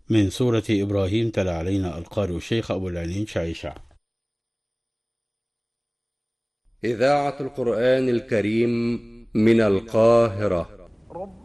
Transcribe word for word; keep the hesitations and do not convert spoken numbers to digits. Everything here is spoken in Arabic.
من سورة إبراهيم تلا علينا القارئ الشيخ أبو العينين شعيشع. إذاعة القرآن الكريم من القاهرة.